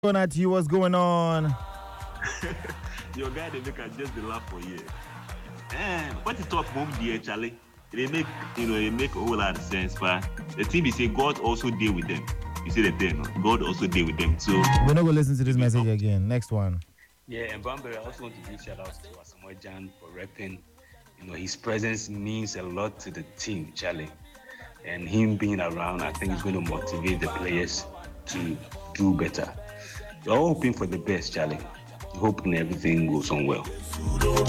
Going at you, what's going on? Your guy they make us just the laugh for you. What you talk about there, Charlie? They make they make a whole lot of sense, but the thing is say God also deal with them. You see the thing, no? God also deal with them. So We're not going to listen to this message again. Next one. Yeah, and Bambury, I also want to give shout outs to Asamoah Jan for repping. His presence means a lot to the team, Charlie. And him being around, I think is going to motivate the players to do better. We're all hoping for the best, Charlie. Hoping everything goes on well.